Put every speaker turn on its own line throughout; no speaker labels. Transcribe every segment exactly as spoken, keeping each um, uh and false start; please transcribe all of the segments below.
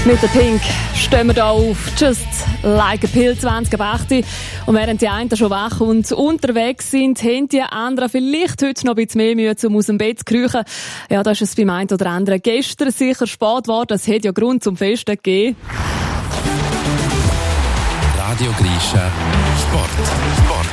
Mit der Pink stehen wir hier auf Just Like a Pill zwanzig achtzehn. Und während die einen schon wach und unterwegs sind, haben die anderen vielleicht heute noch ein bisschen mehr Mühe, um aus dem Bett zu kriechen. Ja, da ist es beim einen oder anderen gestern sicher spät geworden. Es hat ja Grund zum Festen gegeben.
Radio Grisha Sport. Sport.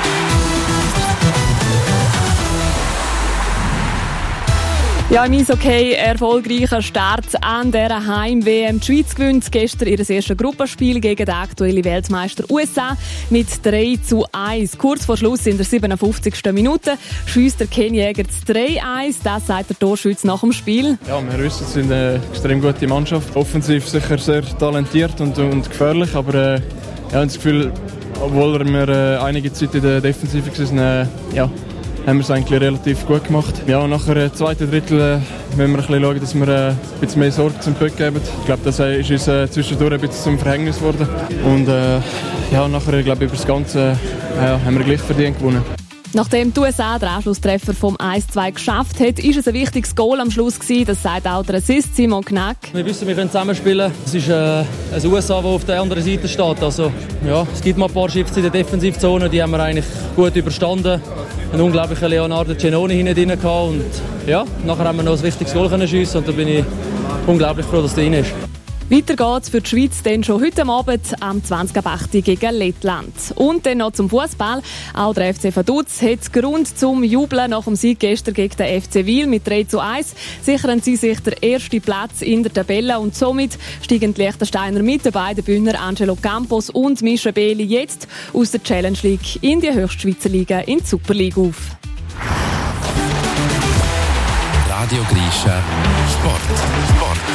Ja, im Eishockey erfolgreicher Start an dieser Heim-W M. Die Schweiz gewinnt gestern ihr erstes Gruppenspiel gegen den aktuellen Weltmeister U S A mit drei zu eins. Kurz vor Schluss in der siebenundfünfzigsten Minute schiesst der Keniäger das drei eins. Das sagt der Torschütze nach dem Spiel.
Ja, wir wissen, es sind eine extrem gute Mannschaft. Offensiv sicher sehr talentiert und, und gefährlich, aber äh, ja, ich habe das Gefühl, obwohl wir äh, einige Zeit in der Defensive waren, äh, ja, haben wir es eigentlich relativ gut gemacht. Ja, nach dem zweiten Drittel äh, müssen wir ein bisschen schauen, dass wir äh, ein bisschen mehr Sorge zum Puck geben. Ich glaube, das äh, ist uns äh, zwischendurch ein bisschen zum Verhängnis geworden. Und äh, ja, nachher, glaube ich, über das Ganze äh, haben wir gleich verdient gewonnen.
Nachdem die U S A den Anschlusstreffer vom eins zu zwei geschafft hat, ist es ein wichtiges Goal am Schluss gewesen. Das sagt auch der Assist Simon Knack.
Wir wissen, wir können zusammenspielen. Es ist äh, ein U S A, das auf der anderen Seite steht. Also, ja, es gibt mal ein paar Shifts in der Defensivzone, die haben wir eigentlich gut überstanden. Einen unglaublichen Leonardo Cenoni hinten drin gehabt. Und ja, nachher haben wir noch ein wichtiges Goal können schiessen und da bin ich unglaublich froh, dass der drin ist.
Weiter geht's für die Schweiz dann schon heute Abend am zwanzig achtzehn gegen Lettland. Und dann noch zum Fußball. Auch der F C Vaduz hat Grund zum Jubeln nach dem Sieg gestern gegen den F C Wil mit drei zu eins. Sichern sie sich den ersten Platz in der Tabelle und somit steigen die Liechtensteiner mit den beiden Bühner Angelo Campos und Mischa Beli jetzt aus der Challenge League in die Höchstschweizer Liga in die Super League auf.
Radio Grisha Sport. Sport.